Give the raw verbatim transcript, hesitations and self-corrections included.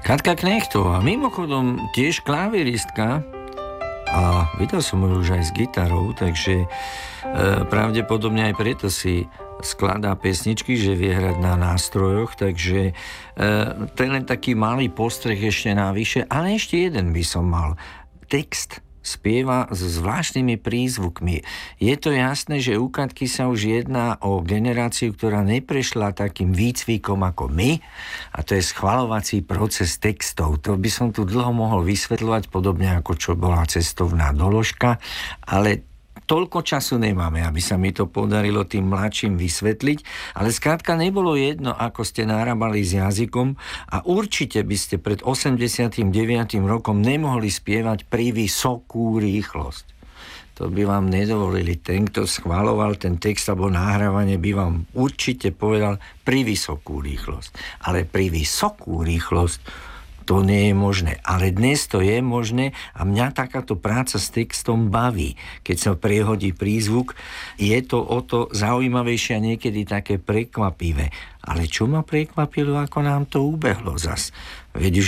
Katka Knechtová, mimochodom tiež klaviristka a videl som ju už aj s gitarou, takže e, pravdepodobne aj preto si skladá pesničky, že vie hrať na nástrojoch, takže e, to je len taký malý postreh ešte navyše, ale ešte jeden by som mal. Text spieva s zvláštnymi prízvukmi. Je to jasné, že u Katky sa už jedná o generáciu, ktorá neprešla takým výcvikom ako my, a to je schvaľovací proces textov. To by som tu dlho mohol vysvetľovať, podobne ako čo bola cestovná doložka, ale toľko času nemáme, aby sa mi to podarilo tým mladším vysvetliť, ale skrátka nebolo jedno, ako ste narábali s jazykom a určite by ste pred osemdesiatym deviatym rokom nemohli spievať pri vysokú rýchlosť. To by vám nedovolili. Ten, kto schvaľoval ten text alebo nahrávanie, by vám určite povedal pri vysokú rýchlosť. Ale pri vysokú rýchlosť to nie je možné. Ale dnes to je možné a mňa takáto práca s textom baví. Keď sa prehodí prízvuk, je to o to zaujímavejšie a niekedy také prekvapivé. Ale čo ma prekvapilo, ako nám to ubehlo zas. Veď už